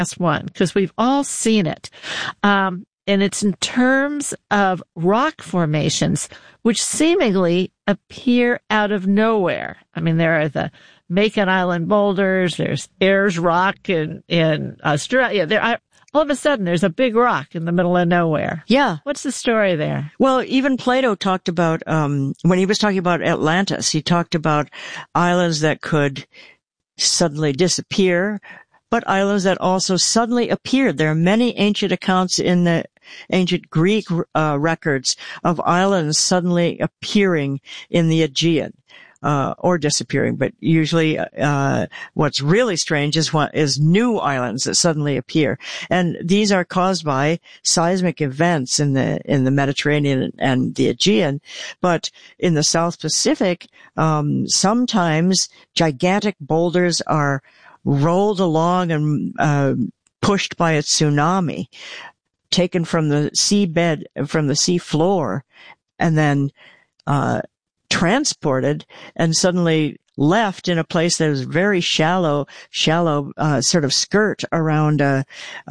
last one, because we've all seen it. And it's in terms of rock formations, which seemingly appear out of nowhere. I mean, there are the Makin Island boulders, there's Ayers Rock in Australia. All of a sudden, there's a big rock in the middle of nowhere. Yeah. What's the story there? Well, even Plato talked about, when he was talking about Atlantis, he talked about islands that could suddenly disappear, but islands that also suddenly appeared. There are many ancient accounts in the ancient Greek records of islands suddenly appearing in the Aegean. Or disappearing, but usually, what's really strange is new islands that suddenly appear. And these are caused by seismic events in the Mediterranean and the Aegean. But in the South Pacific, sometimes gigantic boulders are rolled along and, pushed by a tsunami, taken from the seabed, from the sea floor, and then, transported and suddenly left in a place that was very shallow, sort of skirt around a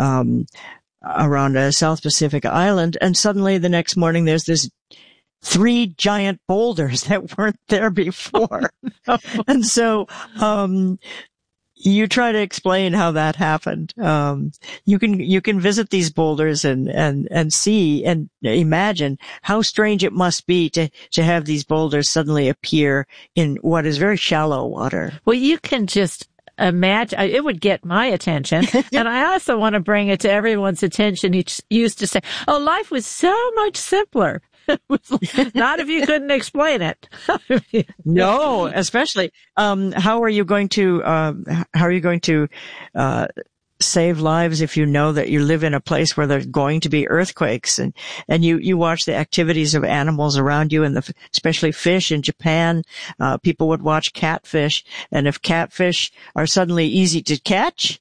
South Pacific island. And suddenly the next morning there's this 3 giant boulders that weren't there before. And so, you try to explain how that happened. You can visit these boulders and see and imagine how strange it must be to have these boulders suddenly appear in what is very shallow water. Well, you can just imagine, it would get my attention. And I also want to bring it to everyone's attention. You used to say, oh, life was so much simpler. Not if you couldn't explain it. No, especially, how are you going to save lives if you know that you live in a place where there's going to be earthquakes and you watch the activities of animals around you and especially fish in Japan, people would watch catfish, and if catfish are suddenly easy to catch,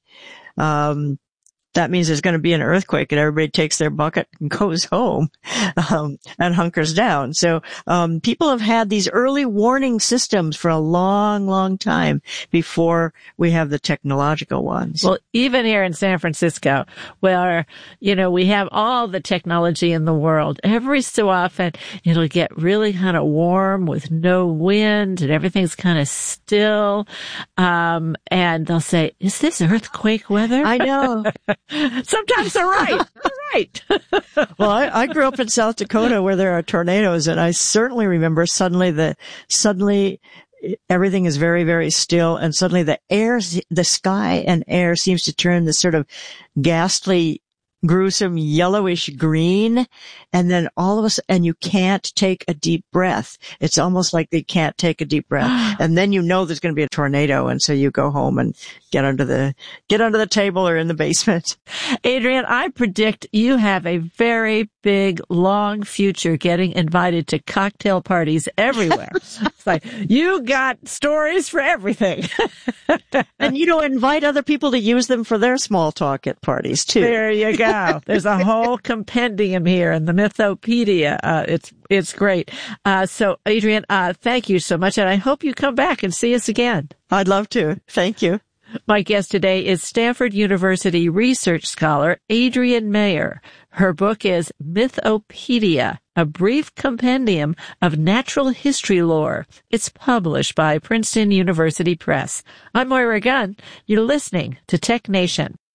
that means there's going to be an earthquake and everybody takes their bucket and goes home, and hunkers down. So, people have had these early warning systems for a long, long time before we have the technological ones. Well, even here in San Francisco, where, we have all the technology in the world, every so often it'll get really kind of warm with no wind and everything's kind of still. And they'll say, is this earthquake weather? I know. Sometimes they're right. They're right. Well, I grew up in South Dakota where there are tornadoes, and I certainly remember suddenly everything is very, very still, and suddenly the sky and air seems to turn this sort of ghastly, gruesome yellowish green, and then all of us, and you can't take a deep breath. It's almost like they can't take a deep breath. And then there's going to be a tornado, and so you go home and get under the table or in the basement. Adrienne, I predict you have a very big, long future getting invited to cocktail parties everywhere. It's like, you got stories for everything. And invite other people to use them for their small talk at parties too. There you go. There's a whole compendium here in the Mythopedia. It's great. So Adrienne, thank you so much. And I hope you come back and see us again. I'd love to. Thank you. My guest today is Stanford University research scholar Adrienne Mayor. Her book is Mythopedia, a brief compendium of natural history lore. It's published by Princeton University Press. I'm Moira Gunn. You're listening to Tech Nation.